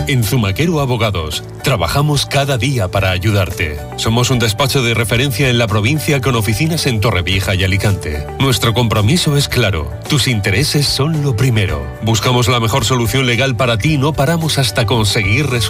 En Zumaquero Abogados, trabajamos cada día para ayudarte. Somos un despacho de referencia en la provincia con oficinas en Torrevieja y Alicante. Nuestro compromiso es claro, tus intereses son lo primero. Buscamos la mejor solución legal para ti y no paramos hasta conseguir resultados.